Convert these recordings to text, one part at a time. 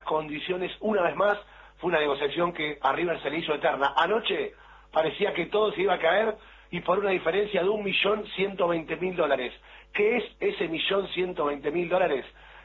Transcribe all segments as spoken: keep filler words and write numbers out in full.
condiciones, una vez más, fue una negociación que a River se le hizo eterna. Anoche parecía que todo se iba a caer y por una diferencia de un millón ciento veinte mil dólares. ¿Qué es ese millón ciento veinte mil dólares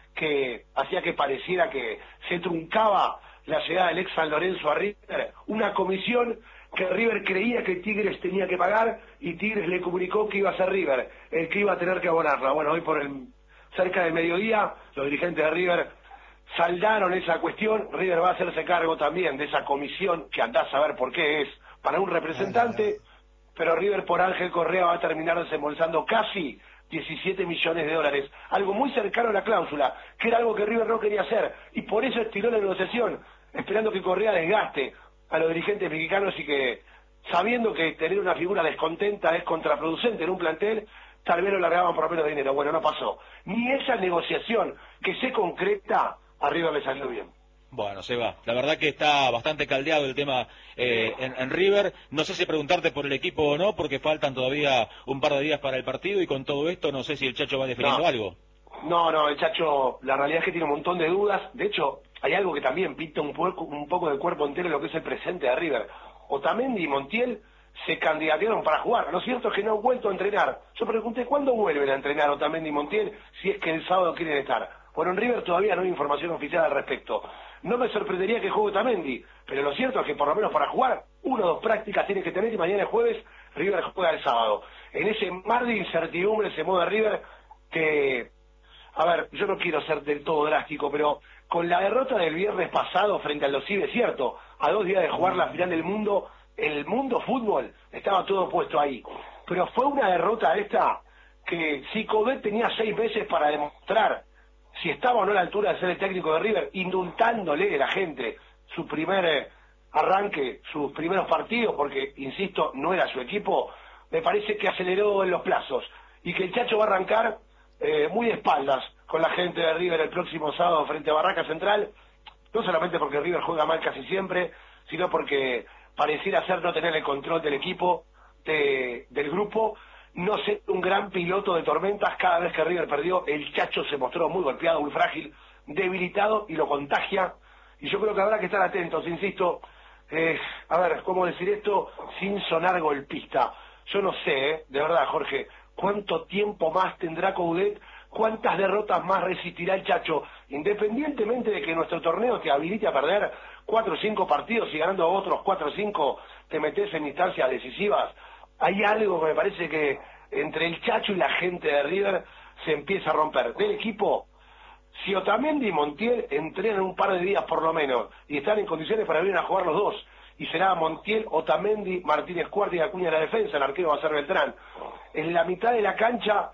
que hacía que pareciera que se truncaba la llegada del ex San Lorenzo a River? Una comisión que River creía que Tigres tenía que pagar y Tigres le comunicó que iba a ser River el que iba a tener que abonarla. Bueno, hoy por el cerca del mediodía los dirigentes de River saldaron esa cuestión. River va a hacerse cargo también de esa comisión que andás a ver por qué es para un representante, pero River por Ángel Correa va a terminar desembolsando casi diecisiete millones de dólares, algo muy cercano a la cláusula, que era algo que River no quería hacer, y por eso estiró la negociación, esperando que Correa desgaste a los dirigentes mexicanos y que, sabiendo que tener una figura descontenta es contraproducente en un plantel, tal vez lo largaban por menos dinero. Bueno, no pasó. Ni esa negociación que se concreta, a River le salió bien. Bueno, Seba, la verdad que está bastante caldeado el tema eh, en, en River. No sé si preguntarte por el equipo o no, porque faltan todavía un par de días para el partido y con todo esto no sé si el Chacho va definiendo no. algo. No, no, el Chacho, la realidad es que tiene un montón de dudas. De hecho, hay algo que también pinta un poco, un poco de cuerpo entero en lo que es el presente de River. Otamendi y Montiel se candidatearon para jugar. Lo cierto es que no han vuelto a entrenar. Yo pregunté, ¿cuándo vuelven a entrenar Otamendi y Montiel si es que el sábado quieren estar? Bueno, en River todavía no hay información oficial al respecto. No me sorprendería que juegue Otamendi, pero lo cierto es que por lo menos para jugar, uno o dos prácticas tiene que tener y mañana es jueves, River juega el sábado. En ese mar de incertidumbre se mueve River que... A ver, yo no quiero ser del todo drástico, pero con la derrota del viernes pasado frente al Los Cibes, cierto, a dos días de jugar la final del mundo, el mundo fútbol estaba todo puesto ahí. Pero fue una derrota esta que si Coudet tenía seis meses para demostrar si estaba o no a la altura de ser el técnico de River, indultándole a la gente su primer eh, arranque, sus primeros partidos, porque, insisto, no era su equipo, me parece que aceleró en los plazos y que el Chacho va a arrancar Eh, muy de espaldas con la gente de River el próximo sábado frente a Barraca Central, no solamente porque River juega mal casi siempre, sino porque pareciera ser no tener el control del equipo, de, del grupo, no ser un gran piloto de tormentas. Cada vez que River perdió, el Chacho se mostró muy golpeado, muy frágil, debilitado, y lo contagia, y yo creo que habrá que estar atentos, insisto, eh, a ver, ¿cómo decir esto sin sonar golpista? Yo no sé, eh, de verdad, Jorge, ¿cuánto tiempo más tendrá Coudet? ¿Cuántas derrotas más resistirá el Chacho? Independientemente de que nuestro torneo te habilite a perder cuatro o cinco partidos y ganando otros cuatro o cinco te metes en instancias decisivas, hay algo que me parece que entre el Chacho y la gente de River se empieza a romper. Del equipo, si Otamendi y Montiel entrenan un par de días por lo menos y están en condiciones para venir a jugar los dos, y será Montiel, Otamendi, Martínez Cuarta y Acuña en la defensa, el arquero va a ser Beltrán. En la mitad de la cancha,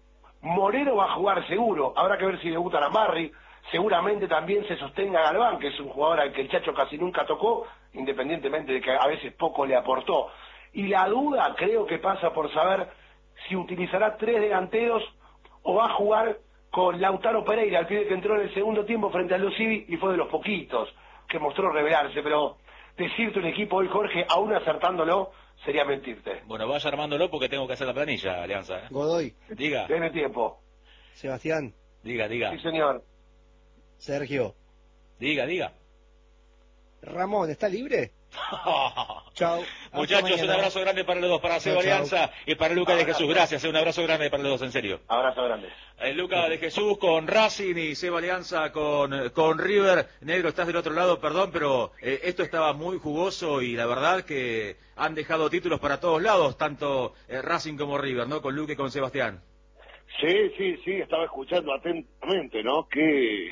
Moreno va a jugar seguro, habrá que ver si debuta Lamarri, seguramente también se sostenga Galván, que es un jugador al que el Chacho casi nunca tocó, independientemente de que a veces poco le aportó. Y la duda creo que pasa por saber si utilizará tres delanteros o va a jugar con Lautaro Pereira, el pibe que entró en el segundo tiempo frente al Los Civi y fue de los poquitos que mostró revelarse, pero decirte un equipo hoy, Jorge, aún acertándolo, sería mentirte. Bueno, vaya armándolo porque tengo que hacer la planilla, Alianza. ¿eh? Godoy. Diga. Deme tiempo. Sebastián. Diga, diga. Sí, señor. Sergio. Diga, diga. Ramón, ¿está libre? Chao. Muchachos, un abrazo grande para los dos, para Seba Alianza y para Lucas de Jesús. Gracias, un abrazo grande para los dos, en serio. Abrazo grande. Eh, Lucas de Jesús con Racing y Seba Alianza con, con River. Negro, estás del otro lado, perdón, pero eh, esto estaba muy jugoso y la verdad que han dejado títulos para todos lados, tanto eh, Racing como River, ¿no? Con Luque y con Sebastián. Sí, sí, sí, estaba escuchando atentamente, ¿no? Qué,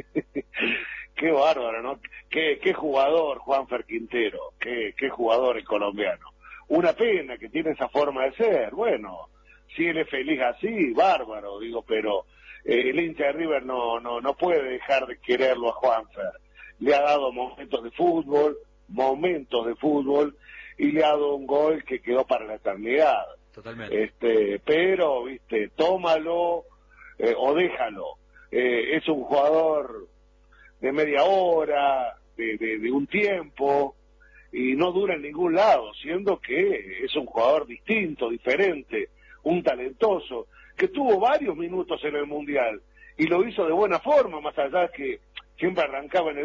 qué bárbaro, ¿no? Qué, qué jugador Juanfer Quintero, qué, qué jugador el colombiano. Una pena que tiene esa forma de ser, bueno, si él es feliz así, bárbaro, digo, pero eh, el hincha de River no, no, no puede dejar de quererlo a Juanfer. Le ha dado momentos de fútbol, momentos de fútbol, y le ha dado un gol que quedó para la eternidad. Totalmente. Este, pero, viste, tómalo eh, o déjalo. Eh, es un jugador de media hora, de, de, de un tiempo, y no dura en ningún lado, siendo que es un jugador distinto, diferente, un talentoso, que tuvo varios minutos en el Mundial, y lo hizo de buena forma, más allá que siempre arrancaba en el